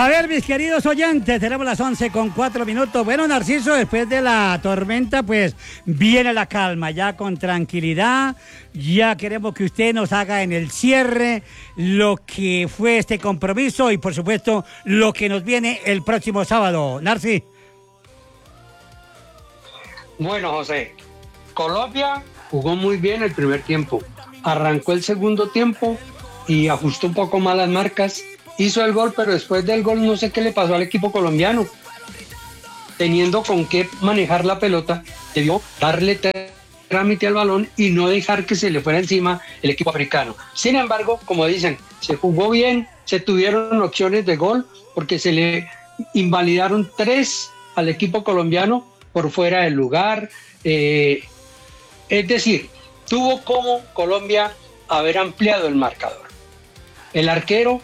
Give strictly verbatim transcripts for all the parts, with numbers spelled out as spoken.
A ver, mis queridos oyentes, tenemos las once con cuatro minutos. Bueno, Narciso, después de la tormenta, pues viene la calma, ya con tranquilidad. Ya queremos que usted nos haga en el cierre lo que fue este compromiso y, por supuesto, lo que nos viene el próximo sábado. Narci. Bueno, José, Colombia jugó muy bien el primer tiempo. Arrancó el segundo tiempo y ajustó un poco más las marcas. Hizo el gol, pero después del gol no sé qué le pasó al equipo colombiano. Teniendo con qué manejar la pelota, debió darle trámite al balón y no dejar que se le fuera encima el equipo africano. Sin embargo, como dicen, se jugó bien, se tuvieron opciones de gol, porque se le invalidaron tres al equipo colombiano por fuera del lugar. Eh, es decir, tuvo como Colombia haber ampliado el marcador. El arquero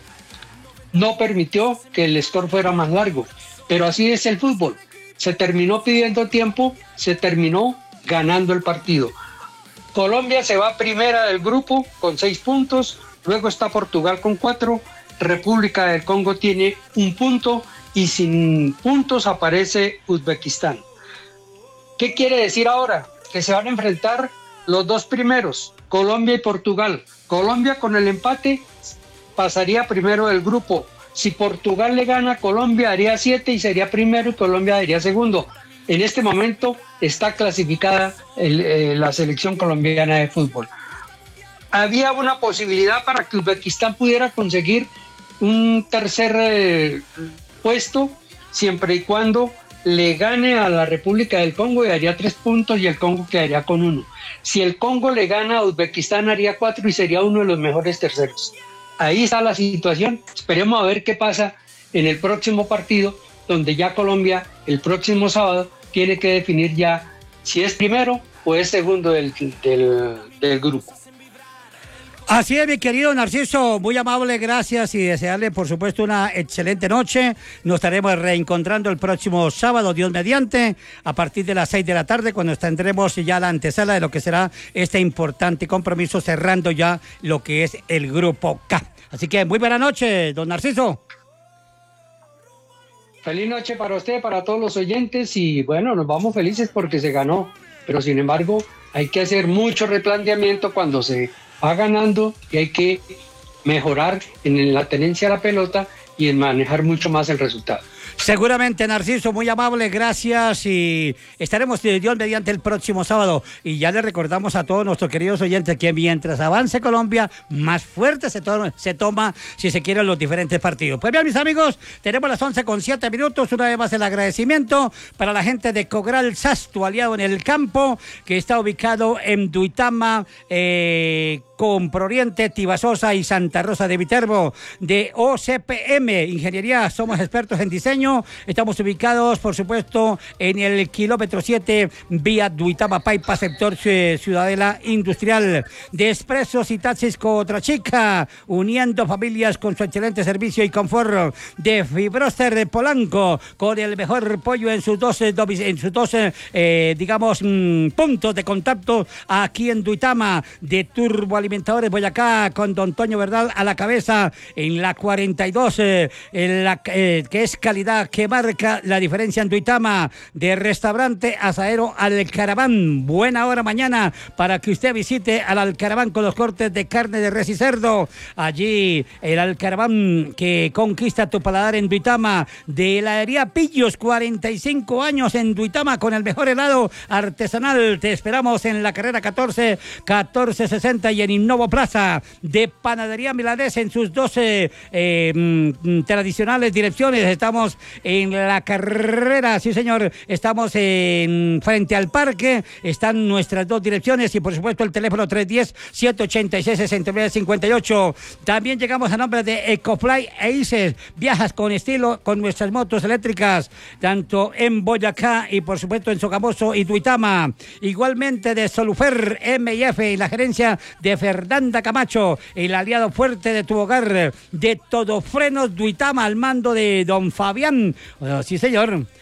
no permitió que el score fuera más largo, pero así es el fútbol. Se terminó pidiendo tiempo, se terminó ganando el partido. Colombia se va primera del grupo con seis puntos, luego está Portugal con cuatro, República del Congo tiene un punto y sin puntos aparece Uzbekistán. ¿Qué quiere decir ahora? Que se van a enfrentar los dos primeros, Colombia y Portugal. Colombia con el empate pasaría primero del grupo. Si Portugal le gana a Colombia, haría siete y sería primero y Colombia haría segundo. En este momento está clasificada el, eh, la selección colombiana de fútbol. Había una posibilidad para que Uzbekistán pudiera conseguir un tercer eh, puesto, siempre y cuando le gane a la República del Congo y haría tres puntos y el Congo quedaría con uno. Si el Congo le gana a Uzbekistán, haría cuatro y sería uno de los mejores terceros. Ahí está la situación. Esperemos a ver qué pasa en el próximo partido, donde ya Colombia el próximo sábado tiene que definir ya si es primero o es segundo del, del, del grupo. Así es, mi querido Narciso, muy amable, gracias y desearle, por supuesto, una excelente noche. Nos estaremos reencontrando el próximo sábado, Dios mediante, a partir de las seis de la tarde, cuando tendremos ya la antesala de lo que será este importante compromiso, cerrando ya lo que es el Grupo K. Así que muy buena noche, don Narciso. Feliz noche para usted, para todos los oyentes y bueno, nos vamos felices porque se ganó, pero sin embargo hay que hacer mucho replanteamiento cuando se va ganando y hay que mejorar en la tenencia de la pelota y en manejar mucho más el resultado. Seguramente, Narciso, muy amable, gracias y estaremos de Dios mediante el próximo sábado y ya le recordamos a todos nuestros queridos oyentes que mientras avance Colombia, más fuerte se, to se toma, si se quieren, los diferentes partidos. Pues bien, mis amigos, tenemos las once con siete minutos, una vez más el agradecimiento para la gente de Cogral SAS, tu aliado en el campo, que está ubicado en Duitama, eh, con Proriente, Tibasosa y Santa Rosa de Viterbo, de O C P M Ingeniería, somos expertos en diseño, estamos ubicados, por supuesto, en el kilómetro siete, vía Duitama Paipa, sector Ciudadela Industrial, de Expresos y Taxis Cotrachica, uniendo familias con su excelente servicio y confort, de Fibroster de Polanco, con el mejor pollo en sus dos, en sus dos eh, digamos, mmm, puntos de contacto aquí en Duitama, de Turbo Alimentadores Boyacá, con don Toño Verdal a la cabeza en la cuarenta y dos, eh, en la, eh, que es calidad que marca la diferencia en Duitama, de Restaurante Asadero Alcaraván. Buena hora mañana para que usted visite al Alcaraván con los cortes de carne de res y cerdo. Allí el Alcaraván que conquista tu paladar en Duitama, de heladería Pillos, cuarenta y cinco años en Duitama con el mejor helado artesanal. Te esperamos en la carrera catorce, catorce sesenta y en Innovo Plaza, de Panadería Milanés en sus doce eh, mm, tradicionales direcciones. Estamos en la carrera, sí señor, estamos en frente al parque, están nuestras dos direcciones y por supuesto el teléfono tres uno cero, siete ocho seis, seis nueve cinco ocho. También llegamos a nombre de Ecofly e Ices, viajas con estilo con nuestras motos eléctricas, tanto en Boyacá y por supuesto en Sogamoso y Duitama. Igualmente de Solufer M I F y la gerencia de Fernanda Camacho, el aliado fuerte de tu hogar, de Todo Frenos Duitama al mando de don Fabián. Oh, sí señor,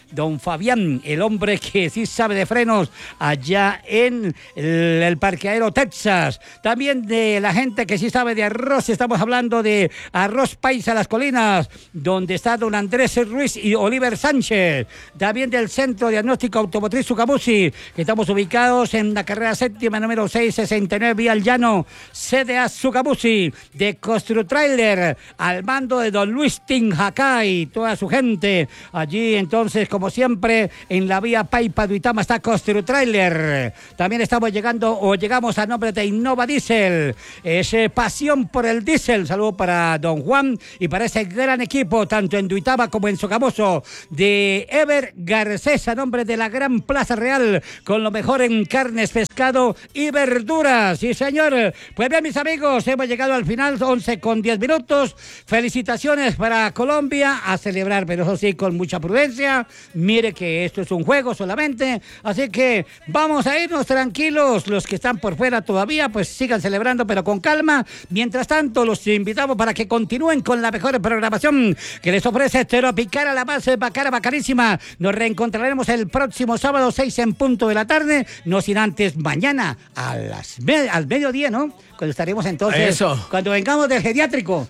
don Fabián, el hombre que sí sabe de frenos allá en el, el parqueadero Texas. También de la gente que sí sabe de arroz, estamos hablando de Arroz Paisa Las Colinas, donde está don Andrés Ruiz y Oliver Sánchez. También del Centro Diagnóstico Automotriz Sucamusi, que estamos ubicados en la carrera séptima número seiscientos sesenta y nueve Vía al Llano, C D A Sucamusi, de Construtrailer, al mando de don Luis Tinjacay y toda su gente. Allí entonces, como siempre, en la vía Paipa Duitama está Construtrailer. También estamos llegando o llegamos a nombre de Innova Diesel. Es eh, pasión por el diésel. Saludo para don Juan y para ese gran equipo, tanto en Duitama como en Sogamoso, de Ever Garcés, a nombre de la Gran Plaza Real, con lo mejor en carnes, pescado y verduras. Sí, señor. Pues bien, mis amigos, hemos llegado al final, once con diez minutos. Felicitaciones para Colombia, a celebrar, pero eso sí, con mucha prudencia. Mire que esto es un juego solamente, así que vamos a irnos tranquilos. Los que están por fuera todavía, pues sigan celebrando, pero con calma. Mientras tanto, los invitamos para que continúen con la mejor programación que les ofrece Tropical, a la más bacana, bacanísima. Nos reencontraremos el próximo sábado, seis en punto de la tarde, no sin antes mañana a las me al mediodía, ¿no? Cuando estaremos entonces, Eso. cuando vengamos del geriátrico.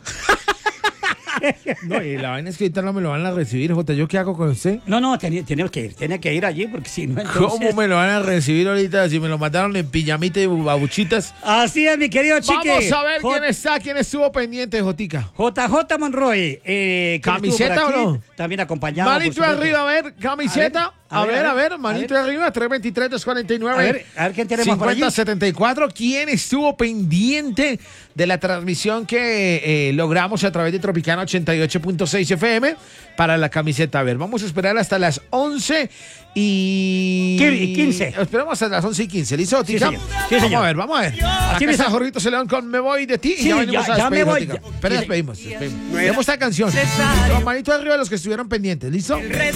No, y la vaina es que ahorita no me lo van a recibir, Jota. ¿Yo qué hago con usted? No, no, ten, tenemos que ir, tiene que ir allí, porque si no, entonces... ¿Cómo me lo van a recibir ahorita si me lo mataron en pijamita y babuchitas? Así es, mi querido Chique. Vamos a ver J quién está, quién estuvo pendiente, Jotica. J J Monroy. Eh, que ¿Camiseta estuvo por o aquí, no? También acompañado. Manito por supuesto. arriba, a ver, camiseta. A ver, a ver, manito a ver. arriba, tres veintitrés, dos cuarenta y nueve. A ver, a ver quién tenemos por allí. cincuenta setenta y cuatro. ¿Quién estuvo pendiente de la transmisión que eh, logramos a través de Tropicana ochenta y ocho punto seis F M para la camiseta? A ver, vamos a esperar hasta las once y... Y quince. Esperamos hasta las once y quince. ¿Listo, Sí, Tica? señor. Sí, vamos señor. a ver, vamos a ver. Aquí Acá está está. Jorgito León con Me Voy de Ti. Sí, y ya venimos ya- a ya me despedir, voy, Jotica. ya. Pero Sí, despedimos, despedimos. Demos esta canción. Listo, manito arriba a los que estuvieron pendientes. ¿Listo?